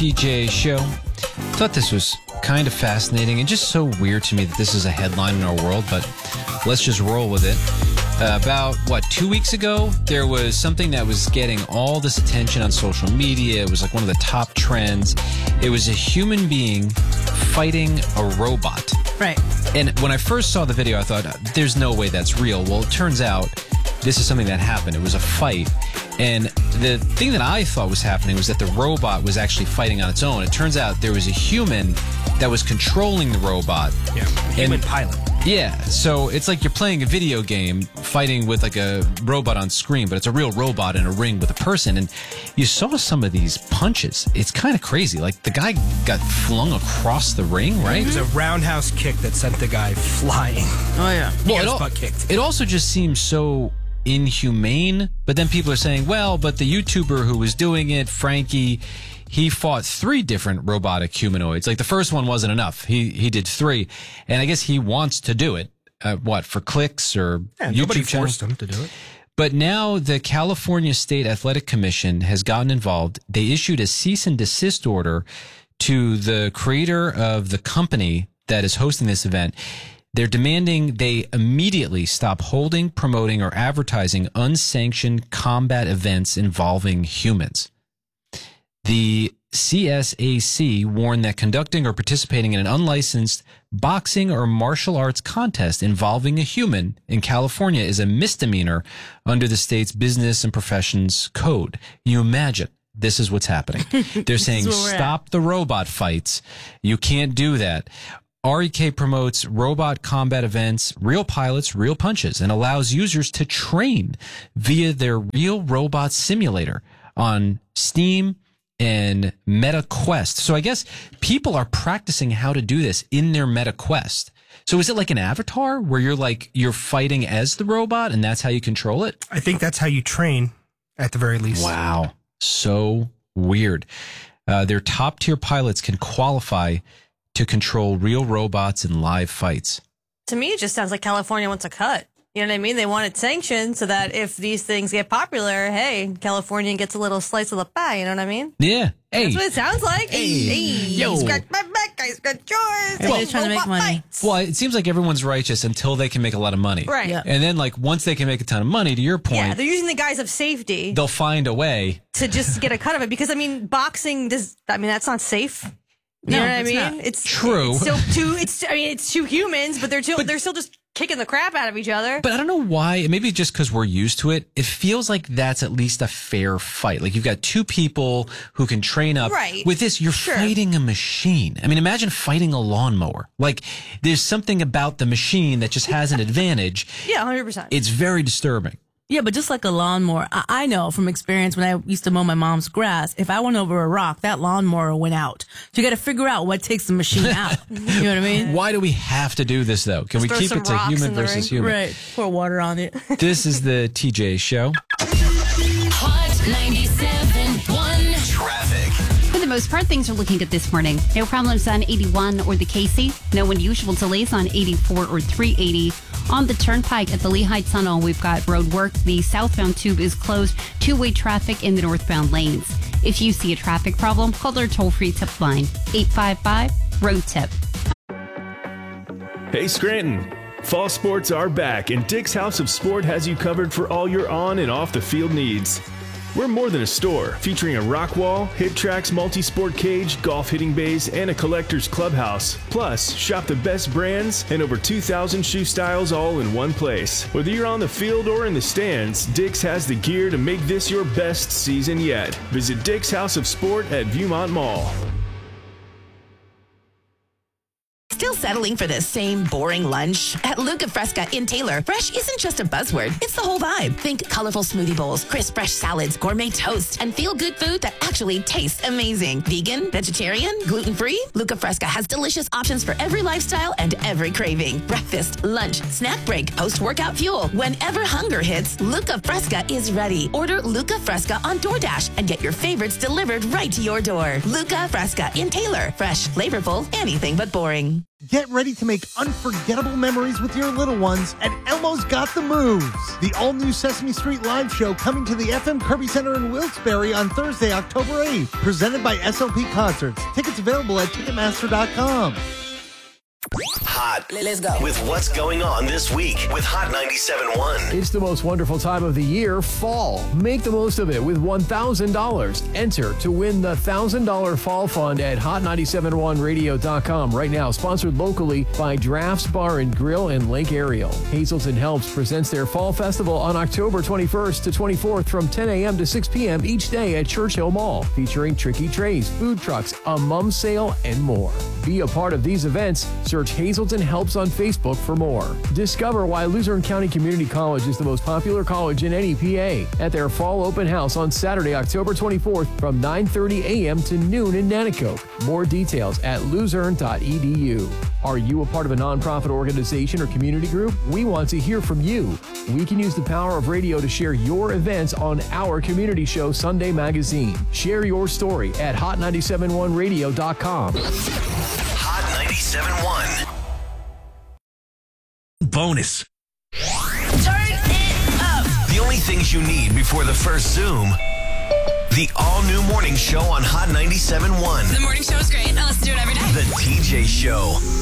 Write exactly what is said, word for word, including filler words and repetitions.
T J Show. Thought this was kind of fascinating and just so weird to me that this is a headline in our world, but let's just roll with it. Uh, about, what, two weeks ago, there was something that was getting all this attention on social media. It was like one of the top trends. It was a human being fighting a robot. Right. And when I first saw the video, I thought, there's no way that's real. Well, it turns out this is something that happened. It was a fight. And the thing that I thought was happening was that the robot was actually fighting on its own. It turns out there was a human that was controlling the robot. Yeah, human and, pilot. Yeah, so it's like you're playing a video game fighting with like a robot on screen, but it's a real robot in a ring with a person. And you saw some of these punches. It's kind of crazy. Like the guy got flung across the ring, right? It was a roundhouse kick that sent the guy flying. Oh, yeah. He Well, got it, his al- butt kicked. it also just seems so inhumane, but then people are saying, well, but the YouTuber who was doing it, Frankie, he fought three different robotic humanoids. Like the first one wasn't enough. He he did three, and I guess he wants to do it. Uh, what, for clicks or Yeah, YouTube nobody channel? forced him to do it. But now the California State Athletic Commission has gotten involved. They issued a cease and desist order to the creator of the company that is hosting this event. They're demanding they immediately stop holding, promoting, or advertising unsanctioned combat events involving humans. The C S A C warned that conducting or participating in an unlicensed boxing or martial arts contest involving a human in California is a misdemeanor under the state's Business and Professions Code. You imagine this is what's happening. They're saying where we're at. stop the robot fights. You can't do that. R E K promotes robot combat events, real pilots, real punches, and allows users to train via their real robot simulator on Steam and Meta Quest. So I guess people are practicing how to do this in their Meta Quest. So is it like an avatar where you're like, you're fighting as the robot and that's how you control it? I think that's how you train, at the very least. Wow. So weird. Uh, their top tier pilots can qualify to control real robots in live fights. To me, it just sounds like California wants a cut. You know what I mean? They want it sanctioned so that if these things get popular, hey, California gets a little slice of the pie. You know what I mean? Yeah. Hey. That's what it sounds like. Hey, hey, Yo. you scratch my back, I scratch yours. Everybody's trying to make Robot money. fights. Well, it seems like everyone's righteous until they can make a lot of money. Right. Yeah. And then, like, once they can make a ton of money, to your point, Yeah, they're using the guise of safety they'll find a way. to just get a cut of it. Because, I mean, boxing, does, I mean, that's not safe. You No, know what I it's mean? not. It's True. It's still two. It's I mean, it's two humans, but they're two. they're still just kicking the crap out of each other. But I don't know why. Maybe just because we're used to it. It feels like that's at least a fair fight. Like you've got two people who can train up. Right. With this, you're Sure. fighting a machine. I mean, imagine fighting a lawnmower. Like there's something about the machine that just has an advantage. Yeah, one hundred percent. It's very disturbing. Yeah, but just like a lawnmower, I, I know from experience when I used to mow my mom's grass, if I went over a rock, that lawnmower went out. So you got to figure out what takes the machine out. You know what I mean? Why do we have to do this though? Can Just we throw keep some it to rocks human in the versus ring. human? Right. Pour water on it. This is the T J Show. Hot ninety-seven point one. Traffic. For the most part, things are looking good this morning. No problems on eighty-one or the Casey. No unusual delays on eighty-four or three eighty. On the Turnpike at the Lehigh Tunnel, we've got road work. The southbound tube is closed. Two-way traffic in the northbound lanes. If you see a traffic problem, call their toll-free tip line, eight five five, road tip. Hey Scranton, fall sports are back and Dick's House of Sport has you covered for all your on and off the field needs. We're more than a store, featuring a rock wall, hit tracks, multi-sport cage, golf hitting bays, and a collector's clubhouse. Plus, shop the best brands and over two thousand shoe styles all in one place. Whether you're on the field or in the stands, Dick's has the gear to make this your best season yet. Visit Dick's House of Sport at Viewmont Mall. Still settling for the same boring lunch? At Luca Fresca in Taylor, fresh isn't just a buzzword, it's the whole vibe. Think colorful smoothie bowls, crisp fresh salads, gourmet toast, and feel-good food that actually tastes amazing. Vegan, vegetarian, gluten-free? Luca Fresca has delicious options for every lifestyle and every craving. Breakfast, lunch, snack break, post-workout fuel. Whenever hunger hits, Luca Fresca is ready. Order Luca Fresca on DoorDash and get your favorites delivered right to your door. Luca Fresca in Taylor. Fresh, flavorful, anything but boring. Get ready to make unforgettable memories with your little ones at Elmo's Got the Moves, the all-new Sesame Street live show coming to the F M Kirby Center in Wilkes-Barre on Thursday, October eighth, presented by S L P Concerts. Tickets available at Ticketmaster dot com. Hot. Let's go. With what's going on this week with Hot ninety-seven point one. It's the most wonderful time of the year, fall. Make the most of it with one thousand dollars. Enter to win the one thousand dollars Fall Fund at hot nine seven one radio dot com right now. Sponsored locally by Drafts Bar and Grill in Lake Ariel. Hazelton Helps presents their Fall Festival on October twenty-first to twenty-fourth from ten a.m. to six p.m. each day at Churchill Mall, featuring tricky trays, food trucks, a mum sale, and more. Be a part of these events. Search Hazelton Helps on Facebook for more. Discover why Luzerne County Community College is the most popular college in N E P A at their fall open house on Saturday, October twenty-fourth from nine thirty a.m. to noon in Nanticoke. More details at luzerne dot e d u. Are you a part of a nonprofit organization or community group? We want to hear from you. We can use the power of radio to share your events on our community show, Sunday Magazine. Share your story at hot nine seven one radio dot com. Hot ninety-seven point one. Bonus. Turn it up. The only things you need before the first Zoom. The all-new morning show on Hot ninety-seven point one. The morning show is great. I listen to it every day. The T J Show.